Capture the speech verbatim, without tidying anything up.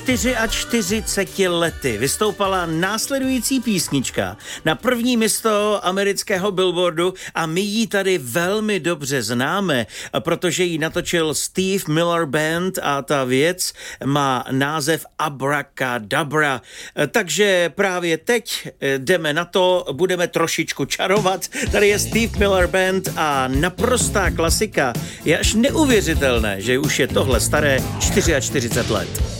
čtyřiceti čtyři lety vystoupala následující písnička na první místo amerického Billboardu a my ji tady velmi dobře známe, protože ji natočil Steve Miller Band a ta věc má název Abracadabra. Takže právě teď jdeme na to, budeme trošičku čarovat. Tady je Steve Miller Band a naprostá klasika. Je až neuvěřitelné, že už je tohle staré čtyřicet čtyři let.